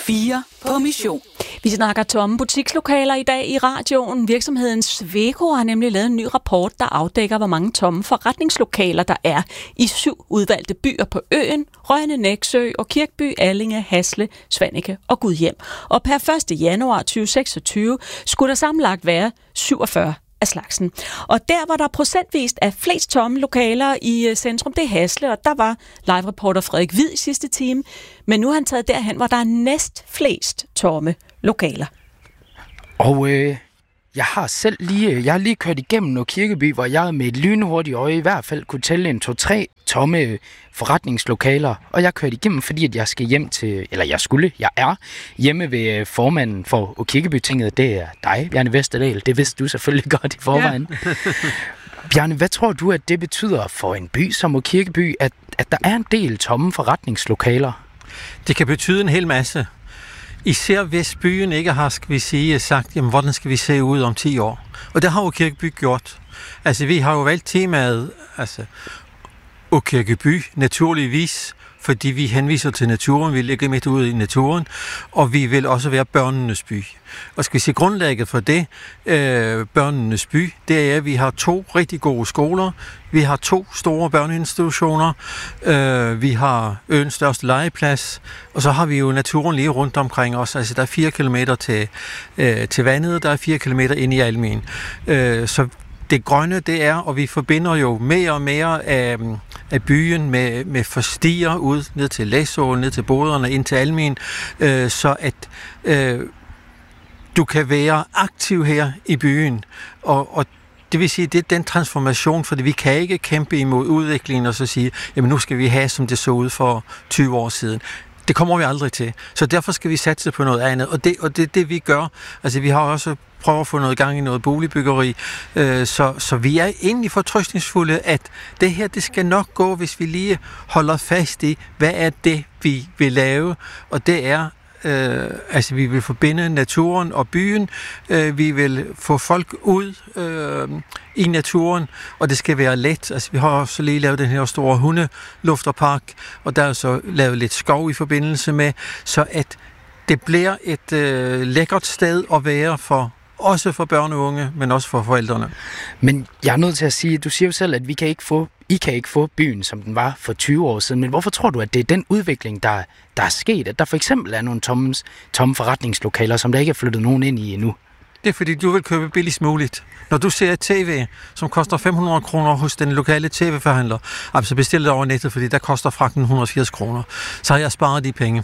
4 på mission. Vi snakker tomme butikslokaler i dag i radioen. Virksomheden Sweco har nemlig lavet en ny rapport, der afdækker, hvor mange tomme forretningslokaler der er i 7 udvalgte byer på øen: Rønne, Nexø og Kirkby, Allinge, Hasle, Svaneke og Gudhjem. Og per 1. januar 2026 skulle der sammenlagt være 47 af slagsen. Og der, hvor der procentvist er flest tomme lokaler i centrum, det er Hasle, og der var live-reporter Frederik Hvid i sidste time. Men nu har han taget derhen, hvor der er næst flest tomme lokaler. Og jeg har lige kørt igennem noget Kirkeby, hvor jeg med et lynhurtigt øje i hvert fald kunne tælle 2-3 tomme forretningslokaler. Og jeg kørte igennem, fordi at jeg skal hjem til, jeg er hjemme ved formanden for Kirkeby-tinget. Det er dig, Bjarne Vesterdahl. Det vidste du selvfølgelig godt i forvejen. Ja. Bjarne, hvad tror du, at det betyder for en by som Kirkeby, at der er en del tomme forretningslokaler? Det kan betyde en hel masse. Især hvis byen ikke har, sagt, jamen, hvordan skal vi se ud om 10 år? Og det har Kirkeby gjort. Altså, vi har jo valgt temaet, Kirkeby, naturligvis, fordi vi henviser til naturen, vi ligger midt ude i naturen, og vi vil også være børnenes by. Og skal vi se grundlaget for det, børnenes by, det er, at vi har 2 rigtig gode skoler, vi har 2 store børneinstitutioner, vi har øens største legeplads, og så har vi jo naturen lige rundt omkring os. Altså, der er 4 kilometer til vandet, der er 4 kilometer ind i Almen. Så det grønne, det er, og vi forbinder jo mere og mere af byen med forstier ud ned til Læså, ned til boderne, ind til Almen, så at du kan være aktiv her i byen. Og det vil sige, det er den transformation, fordi vi kan ikke kæmpe imod udviklingen og så sige, jamen nu skal vi have, som det så ud for 20 år siden. Det kommer vi aldrig til. Så derfor skal vi satse på noget andet. Og det er det, vi gør. Altså, vi har også prøvet at få noget gang i noget boligbyggeri. Så vi er egentlig fortrøstningsfulde, at det her, det skal nok gå, hvis vi lige holder fast i, hvad er det, vi vil lave. Og det er, vi vil forbinde naturen og byen. Vi vil få folk ud i naturen, og det skal være let. Altså, vi har også lige lavet den her store hundelufterpark, og der er så lavet lidt skov i forbindelse med, så at det bliver et lækkert sted at være også for børn og unge, men også for forældrene. Men jeg er nødt til at sige, du siger jo selv, at I kan ikke få byen, som den var for 20 år siden. Men hvorfor tror du, at det er den udvikling, der er sket? At der for eksempel er nogle tomme forretningslokaler, som der ikke er flyttet nogen ind i endnu? Det er fordi, du vil købe billigst muligt. Når du ser et tv, som koster 500 kroner hos den lokale tv-forhandler, så bestil det over nettet, fordi der koster fragten 180 kroner. Så har jeg sparet de penge.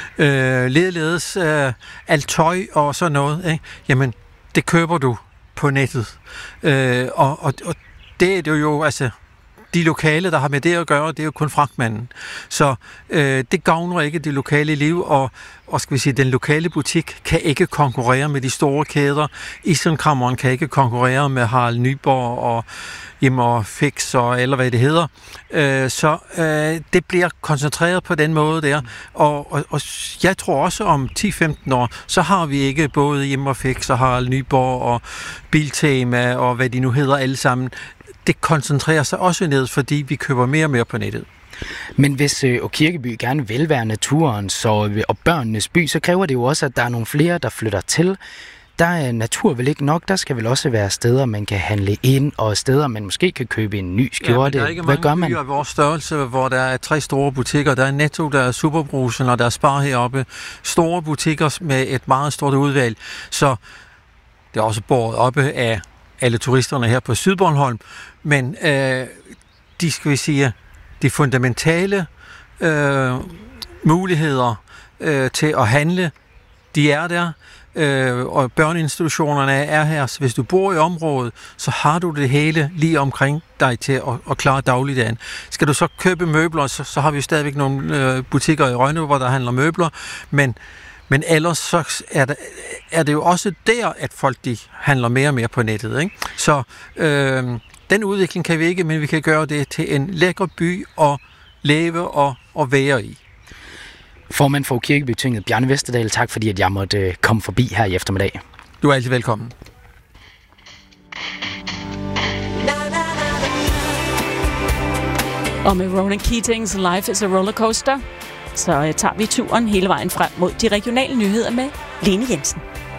Ledes alt tøj og sådan noget, ikke? Jamen, det køber du på nettet. Og det er det jo, altså, de lokale, der har med det at gøre, det er jo kun fragtmanden. Så det gavner ikke det lokale liv, og skal vi sige, den lokale butik kan ikke konkurrere med de store kæder. Isenkrammeren kan ikke konkurrere med Harald Nyborg og Immer Fix eller hvad det hedder. Så det bliver koncentreret på den måde der. Og jeg tror også om 10-15 år, så har vi ikke både Immer Fix og Harald Nyborg og Biltema og hvad de nu hedder alle sammen. Det koncentrerer sig også ned, fordi vi køber mere og mere på nettet. Men hvis Kirkeby gerne vil være naturens og børnenes by, så kræver det jo også, at der er nogle flere, der flytter til. Der er natur vel ikke nok, der skal vel også være steder, man kan handle ind, og steder, man måske kan købe en ny skjorte. Ja, der er ikke mange byer af vores størrelse, hvor der er 3 store butikker. Der er Netto, der er Superbrugsen, og der er Spar heroppe. Store butikker med et meget stort udvalg. Så det er også båret oppe af alle turisterne her på Sydbornholm. Men de fundamentale muligheder til at handle, de er der. Og børneinstitutionerne er her, så hvis du bor i området, så har du det hele lige omkring dig til at klare dagligdagen. Skal du så købe møbler, så har vi jo stadigvæk nogle butikker i Rønne, hvor der handler møbler, men ellers så er det jo også der, at folk de handler mere og mere på nettet, ikke? Så den udvikling kan vi ikke, men vi kan gøre det til en lækker by at leve og være i. Formand for Kirkeby-tinget, Bjarne Vesterdahl, tak fordi at jeg måtte komme forbi her i eftermiddag. Du er altid velkommen. Og med Ronan Keatings Life is a Rollercoaster. så tager vi turen hele vejen frem mod de regionale nyheder med Lene Jensen.